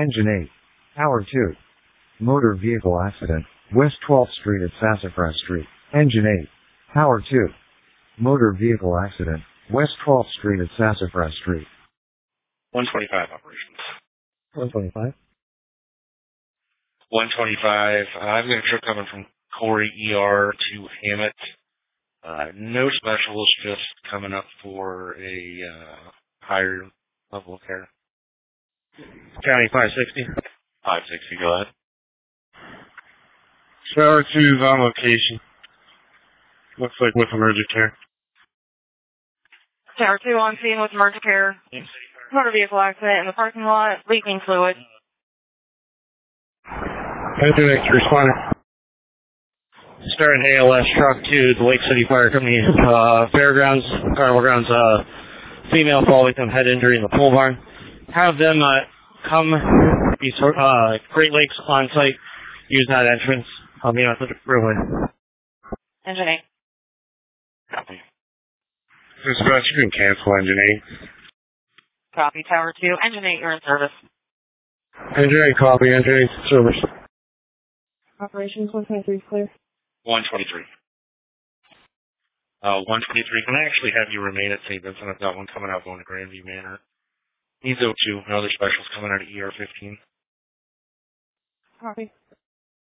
Engine 8. Tower 2. Motor vehicle accident. West 12th Street at Sassafras Street. Engine 8. Tower 2. Motor vehicle accident. West 12th Street at Sassafras Street. 125 operations. 125. 125. I've got a truck coming from Corey ER to Hammett. No specials, just coming up for a higher level of care. County 560. 560, go ahead. Tower 2's on location. Looks like with emergency care. Tower 2 on scene with emergency care. Motor vehicle accident in the parking lot, leaking fluid. Engine 8 responder. Starting ALS truck to the Lake City Fire Company Fairgrounds, Carnival Grounds, female fall victim head injury in the pole barn. Have them come Great Lakes on site, use that entrance. I'll be on the freeway. Engine 8. Copy. Dispatch, you can cancel Engine 8. Copy, Tower 2. Engine 8, you're in service. Engine 8, copy. Engine 8, service. Operations 123 clear. 123. 123, can I actually have you remain at St. Vincent? I've got one coming out going to Grandview Manor. Needs O2, no other specials coming out of ER 15. Copy.